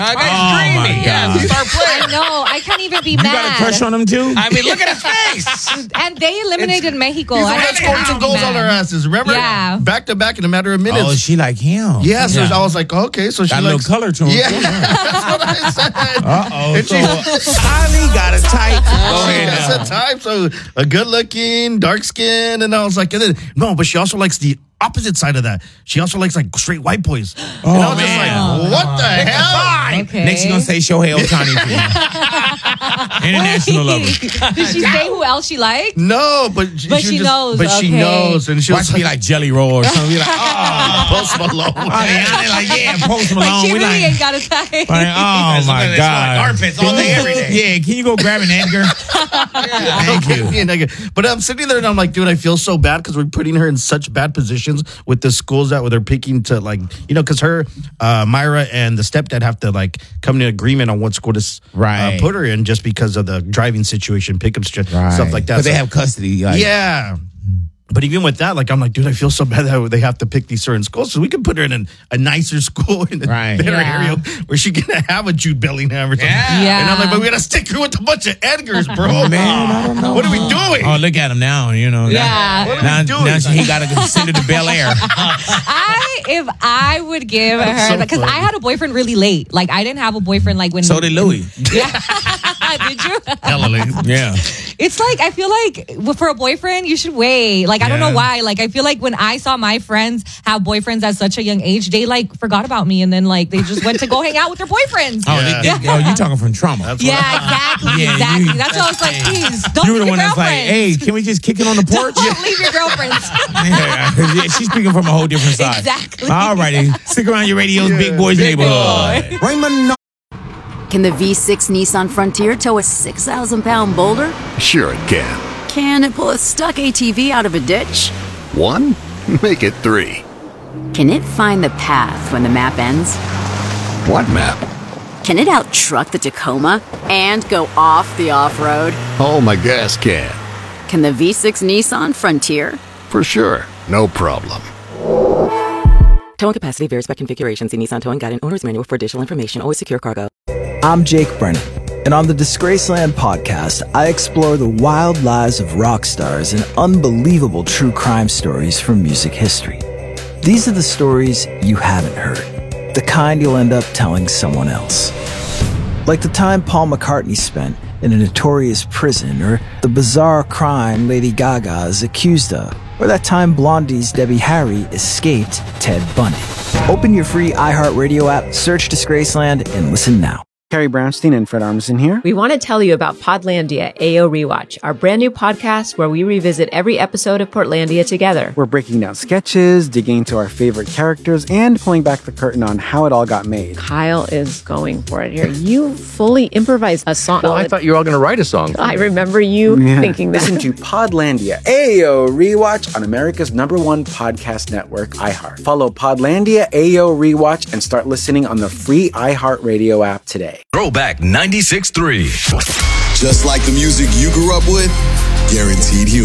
It's dreamy. Yeah, star player. I know. I can't even be You mad. got a crush on him too? I mean, look at his face. And they eliminated Mexico. He's the I one that scored can't some be goals on mad. our asses. Remember? Yeah. Back to back in a matter of minutes. Oh, she like him. Yeah, so I was like, okay, so she got a likes little color to him. Yeah, that's what I said. Uh-oh. And So Kylie got a type. Go ahead That's now. a type. So a good looking, dark skin, and I was like, and then, no, but she also likes the opposite side of that. She also likes like straight white boys. And I was just like, what the hell? Okay. Next, you're going to say Shohei Ohtani for you. International lover. Did she say who else she liked? No, but she knows, But she okay. knows, and she Watch was me like Jelly Roll or something. Be like, oh. Post Malone. Like, yeah, Post Malone. Like she We really like, ain't got a type. like, oh my God. Armpits all day, every day. Yeah, can you go grab an Edgar? Thank you. But I'm sitting there and I'm like, dude, I feel so bad because we're putting her in such bad positions with the schools that where they're picking to like, because her, Myra and the stepdad have to like come to an agreement on what school to put her in just because of the driving situation, pickup stuff like that. But they have custody. Like, yeah. But even with that, like, I'm like, dude, I feel so bad that they have to pick these certain schools. So we could put her in a nicer school in a better area where she can have a Jude Bellingham or something. Yeah. And I'm like, but we got to stick her with a bunch of Edgars, bro. Man, I don't know. What are we doing? Oh, look at him now, Yeah. What are we doing? Now he got to send her to Bel Air. If I would give her, because I had a boyfriend really late. Like, I didn't have a boyfriend like when. So did Louis. Yeah. Did you? Yeah. It's like, I feel like for a boyfriend, you should wait. Like, I don't know why. Like, I feel like when I saw my friends have boyfriends at such a young age, they like forgot about me and then like they just went to go hang out with their boyfriends. Oh, you talking from trauma. Exactly. That's why I was like, please, don't You were leave the your one that's like, girlfriends. hey, can we just kick it on the porch? Don't leave your girlfriends. Yeah, she's speaking from a whole different side. Exactly. All righty. Stick around your radio's Big Boys Neighborhood. Raymond. Can the V6 Nissan Frontier tow a 6,000-pound boulder? Sure it can. Can it pull a stuck ATV out of a ditch? 1? Make it 3. Can it find the path when the map ends? What map? Can it out-truck the Tacoma and go off the off-road? Oh, my gas can. Can the V6 Nissan Frontier? For sure. No problem. Towing capacity varies by configuration. See Nissan Towing Guide and Owner's Manual for additional information. Always secure cargo. I'm Jake Brennan, and on the Disgraceland podcast, I explore the wild lives of rock stars and unbelievable true crime stories from music history. These are the stories you haven't heard, the kind you'll end up telling someone else. Like the time Paul McCartney spent in a notorious prison, or the bizarre crime Lady Gaga is accused of, or that time Blondie's Debbie Harry escaped Ted Bundy. Open your free iHeartRadio app, search Disgraceland, and listen now. Carrie Brownstein and Fred Armisen here. We want to tell you about Podlandia AO Rewatch, our brand new podcast where we revisit every episode of Portlandia together. We're breaking down sketches, digging into our favorite characters, and pulling back the curtain on how it all got made. Kyle is going for it here. You fully improvised a song. Well, I thought you were all going to write a song. I remember you thinking that. Listen to Podlandia AO Rewatch on America's #1 podcast network, iHeart. Follow Podlandia AO Rewatch and start listening on the free iHeartRadio app today. Throwback 96.3. Just like the music you grew up with, guaranteed